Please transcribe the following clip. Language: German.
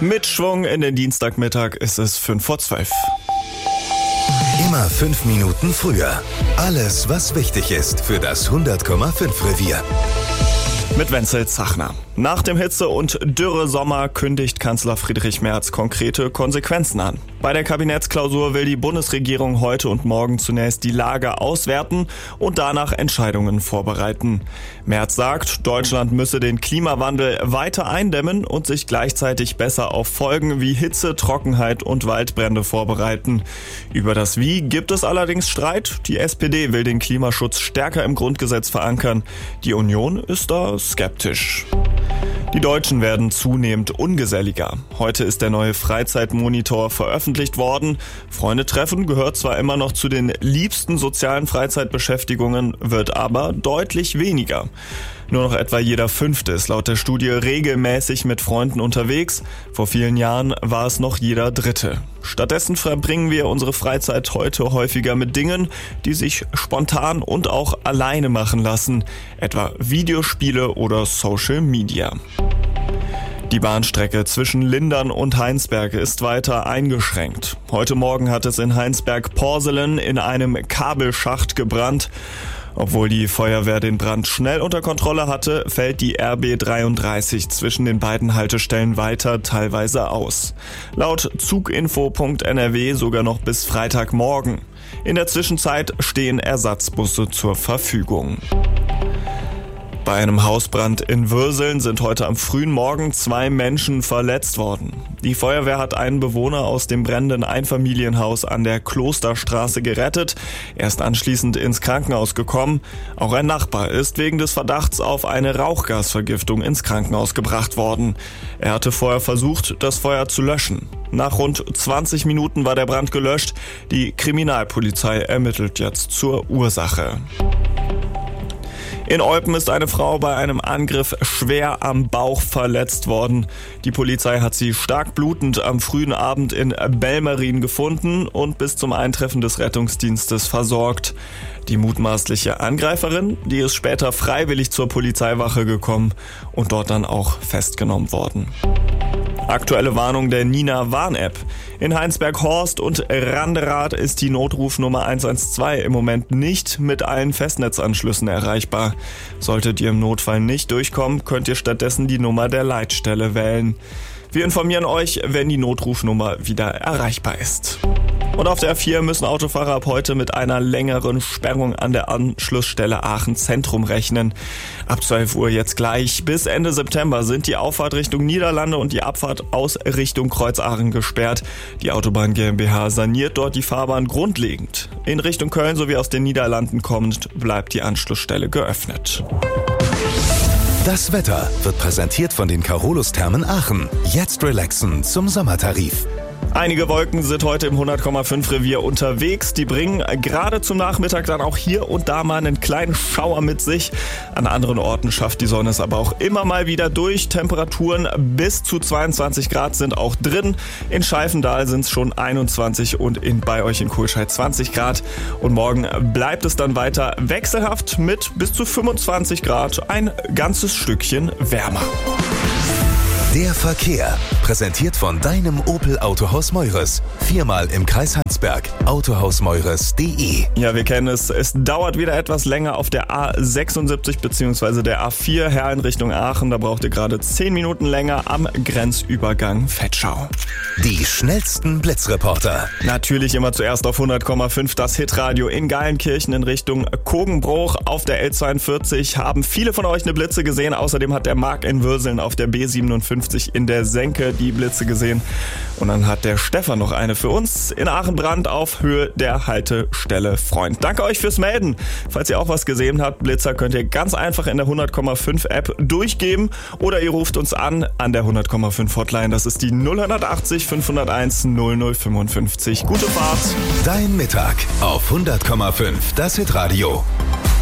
Mit Schwung in den Dienstagmittag ist es 5:12. Immer 5 Minuten früher. Alles, was wichtig ist für das 100,5 Revier. Mit Wenzel Zachner. Nach dem Hitze- und Dürresommer kündigt Kanzler Friedrich Merz konkrete Konsequenzen an. Bei der Kabinettsklausur will die Bundesregierung heute und morgen zunächst die Lage auswerten und danach Entscheidungen vorbereiten. Merz sagt, Deutschland müsse den Klimawandel weiter eindämmen und sich gleichzeitig besser auf Folgen wie Hitze, Trockenheit und Waldbrände vorbereiten. Über das Wie gibt es allerdings Streit. Die SPD will den Klimaschutz stärker im Grundgesetz verankern. Die Union ist da skeptisch. Die Deutschen werden zunehmend ungeselliger. Heute ist der neue Freizeitmonitor veröffentlicht worden. Freundetreffen gehört zwar immer noch zu den liebsten sozialen Freizeitbeschäftigungen, wird aber deutlich weniger. Nur noch etwa jeder Fünfte ist laut der Studie regelmäßig mit Freunden unterwegs. Vor vielen Jahren war es noch jeder Dritte. Stattdessen verbringen wir unsere Freizeit heute häufiger mit Dingen, die sich spontan und auch alleine machen lassen, etwa Videospiele oder Social Media. Die Bahnstrecke zwischen Lindern und Heinsberg ist weiter eingeschränkt. Heute Morgen hat es in Heinsberg-Porselen in einem Kabelschacht gebrannt. Obwohl die Feuerwehr den Brand schnell unter Kontrolle hatte, fällt die RB 33 zwischen den beiden Haltestellen weiter teilweise aus. Laut Zuginfo.nrw sogar noch bis Freitagmorgen. In der Zwischenzeit stehen Ersatzbusse zur Verfügung. Bei einem Hausbrand in Würseln sind heute am frühen Morgen 2 Menschen verletzt worden. Die Feuerwehr hat einen Bewohner aus dem brennenden Einfamilienhaus an der Klosterstraße gerettet. Er ist anschließend ins Krankenhaus gekommen. Auch ein Nachbar ist wegen des Verdachts auf eine Rauchgasvergiftung ins Krankenhaus gebracht worden. Er hatte vorher versucht, das Feuer zu löschen. Nach rund 20 Minuten war der Brand gelöscht. Die Kriminalpolizei ermittelt jetzt zur Ursache. In Eupen ist eine Frau bei einem Angriff schwer am Bauch verletzt worden. Die Polizei hat sie stark blutend am frühen Abend in Belmarin gefunden und bis zum Eintreffen des Rettungsdienstes versorgt. Die mutmaßliche Angreiferin, die ist später freiwillig zur Polizeiwache gekommen und dort dann auch festgenommen worden. Aktuelle Warnung der Nina-Warn-App. In Heinsberg-Horst und Randerath ist die Notrufnummer 112 im Moment nicht mit allen Festnetzanschlüssen erreichbar. Solltet ihr im Notfall nicht durchkommen, könnt ihr stattdessen die Nummer der Leitstelle wählen. Wir informieren euch, wenn die Notrufnummer wieder erreichbar ist. Und auf der A4 müssen Autofahrer ab heute mit einer längeren Sperrung an der Anschlussstelle Aachen Zentrum rechnen. Ab 12 Uhr jetzt gleich. Bis Ende September sind die Auffahrt Richtung Niederlande und die Abfahrt aus Richtung Kreuz-Aachen gesperrt. Die Autobahn GmbH saniert dort die Fahrbahn grundlegend. In Richtung Köln sowie aus den Niederlanden kommend bleibt die Anschlussstelle geöffnet. Das Wetter wird präsentiert von den Carolus-Thermen Aachen. Jetzt relaxen zum Sommertarif. Einige Wolken sind heute im 100,5 Revier unterwegs. Die bringen gerade zum Nachmittag dann auch hier und da mal einen kleinen Schauer mit sich. An anderen Orten schafft die Sonne es aber auch immer mal wieder durch. Temperaturen bis zu 22 Grad sind auch drin. In Scheifendahl sind es schon 21 und bei euch in Kohlscheid 20 Grad. Und morgen bleibt es dann weiter wechselhaft mit bis zu 25 Grad. Ein ganzes Stückchen wärmer. Der Verkehr, präsentiert von deinem Opel Autohaus Meures. 4-mal im Kreis Heinsberg. Autohausmeures.de. Ja, wir kennen es. Es dauert wieder etwas länger auf der A76 bzw. der A4 Herrn Richtung Aachen. Da braucht ihr gerade 10 Minuten länger am Grenzübergang Vetschau. Die schnellsten Blitzreporter. Natürlich immer zuerst auf 100,5 das Hitradio in Geilenkirchen in Richtung Kogenbruch. Auf der L42 haben viele von euch eine Blitze gesehen. Außerdem hat der Marc in Würseln auf der B57 in der Senke die Blitze gesehen. Und dann hat der Stefan noch eine für uns in Aachenbrand auf Höhe der Haltestelle Freund. Danke euch fürs Melden. Falls ihr auch was gesehen habt, Blitzer, könnt ihr ganz einfach in der 100,5 App durchgeben oder ihr ruft uns an der 100,5 Hotline. Das ist die 0180 501 0055. Gute Fahrt. Dein Mittag auf 100,5 das Hitradio.